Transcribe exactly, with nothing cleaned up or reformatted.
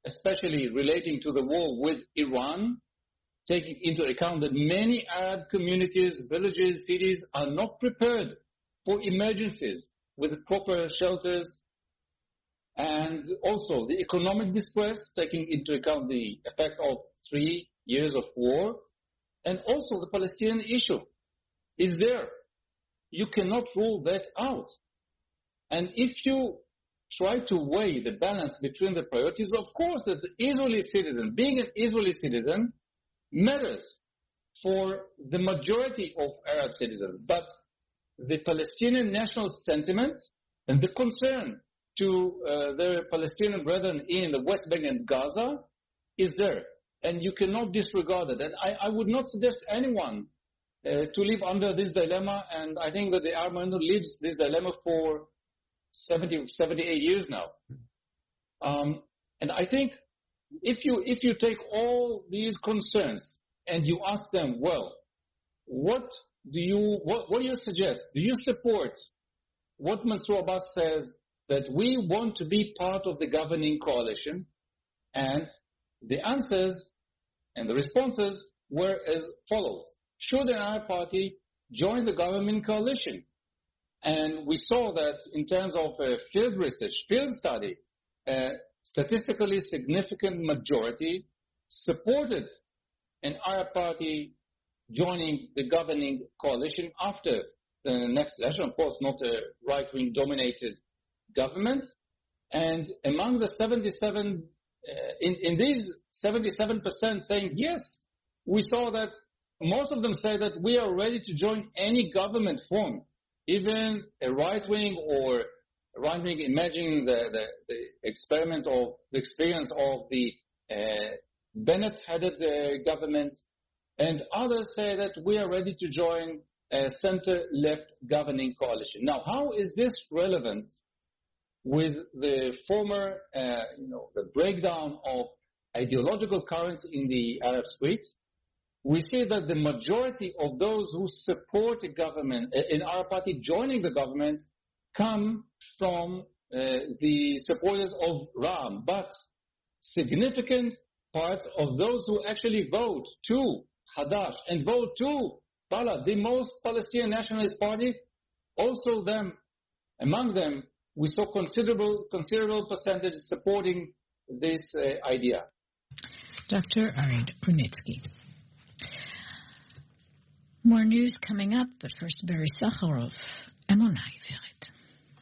especially relating to the war with Iran, taking into account that many Arab communities, villages, cities are not prepared for emergencies with proper shelters, and also the economic distress, taking into account the effect of three years of war, and also the Palestinian issue is there. You cannot rule that out. And if you try to weigh the balance between the priorities, of course, that the Israeli citizen, being an Israeli citizen, matters for the majority of Arab citizens. But the Palestinian national sentiment and the concern to uh, their Palestinian brethren in the West Bank and Gaza is there. And you cannot disregard it. And I, I would not suggest anyone uh, to live under this dilemma. And I think that the Arab movement lives this dilemma for seventy, seventy-eight years now. Um, and I think if you if you take all these concerns and you ask them, well, what do you what, what do you suggest? Do you support what Mansour Abbas says, that we want to be part of the governing coalition? And the answers and the responses were as follows. Should an Arab party join the government coalition? And we saw that in terms of uh, field research, field study, uh, statistically significant majority supported an Arab party joining the governing coalition after the next election. Of course, not a right-wing dominated government. And among the seventy-seven, uh, in, in these seventy-seven percent saying yes, we saw that most of them say that we are ready to join any government form, even a right-wing or a right-wing, imagining the, the, the experiment of the experience of the uh, Bennett-headed uh, government. And others say that we are ready to join a center-left governing coalition. Now, how is this relevant with the former, uh, you know, the breakdown of ideological currents in the Arab street? We see that the majority of those who support the government, in our party joining the government, come from uh, the supporters of Ra'am. But significant parts of those who actually vote to Hadash and vote to Balad, the most Palestinian nationalist party, also them, among them, we saw considerable, considerable percentage supporting this uh, idea. Doctor Arid Brunitsky. More news coming up, but first Barry Sakharov, Emunai Veret.